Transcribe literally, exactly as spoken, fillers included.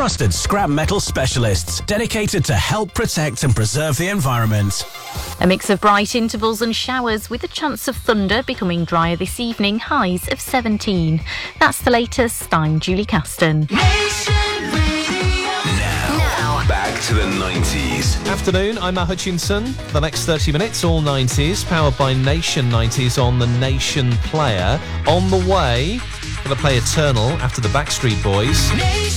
trusted scrap metal specialists dedicated to help protect and preserve the environment. A mix of bright intervals and showers with a chance of thunder, becoming drier this evening, highs of seventeen. That's the latest. I'm Julie Caston. Back to the nineties. Afternoon, I'm Matt Hutchinson. The next thirty minutes, all nineties, powered by Nation nineties on the Nation Player. On the way, going to play Eternal after the Backstreet Boys.